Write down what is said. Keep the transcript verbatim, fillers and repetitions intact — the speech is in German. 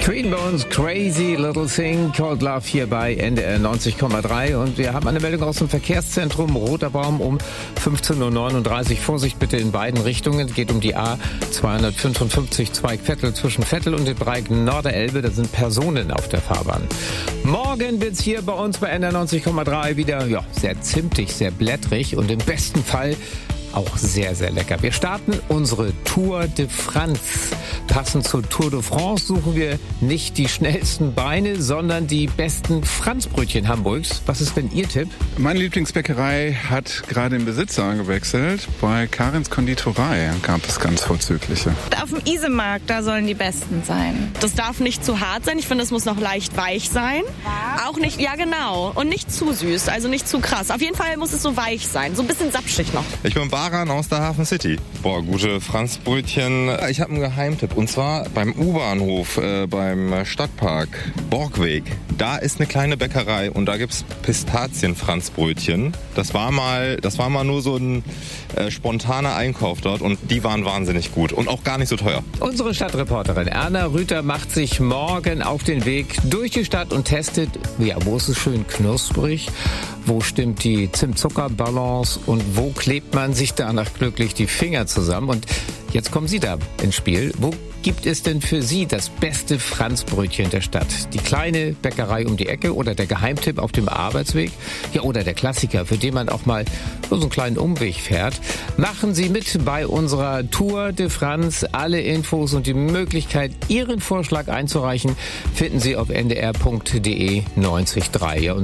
Green Bones, Crazy Little Thing, Called Love hier bei N D R neunzig Komma drei. Und wir haben eine Meldung aus dem Verkehrszentrum Roter Baum um fünfzehn Uhr neununddreißig. Vorsicht bitte in beiden Richtungen. Es geht um die A zweihundertfünfundfünfzig Zweig-Vettel zwischen Vettel und dem Bereich Norderelbe. Da sind Personen auf der Fahrbahn. Morgen wird's hier bei uns bei N D R neunzig Komma drei wieder ja, sehr zimtig, sehr blättrig und im besten Fall auch sehr, sehr lecker. Wir starten unsere Tour de France. Passend zur Tour de France suchen wir nicht die schnellsten Beine, sondern die besten Franzbrötchen Hamburgs. Was ist denn Ihr Tipp? Meine Lieblingsbäckerei hat gerade den Besitzer gewechselt. Bei Karins Konditorei gab es ganz vorzügliche. Auf dem Isemarkt, da sollen die besten sein. Das darf nicht zu hart sein. Ich finde, es muss noch leicht weich sein. Ja. Auch nicht, ja genau. Und nicht zu süß, also nicht zu krass. Auf jeden Fall muss es so weich sein. So ein bisschen sapschig noch. Ich bin Baran aus der Hafen City. Boah, gute Franzbrötchen. Ich habe einen Geheimtipp. Und zwar beim U-Bahnhof, äh, beim Stadtpark Borgweg. Da ist eine kleine Bäckerei und da gibt's Pistazien-Franzbrötchen. Das war mal, das war mal nur so ein äh, spontaner Einkauf dort und die waren wahnsinnig gut und auch gar nicht so teuer. Unsere Stadtreporterin Erna Rüther macht sich morgen auf den Weg durch die Stadt und testet, ja, wo ist es schön knusprig, wo stimmt die Zimt-Zucker-Balance und wo klebt man sich danach glücklich die Finger zusammen. Und jetzt kommen Sie da ins Spiel. Wo gibt es denn für Sie das beste Franzbrötchen der Stadt? Die kleine Bäckerei um die Ecke oder der Geheimtipp auf dem Arbeitsweg? Ja, oder der Klassiker, für den man auch mal so einen kleinen Umweg fährt? Machen Sie mit bei unserer Tour de France. Alle Infos und die Möglichkeit, Ihren Vorschlag einzureichen, finden Sie auf n d r punkt d e neunzig Komma drei.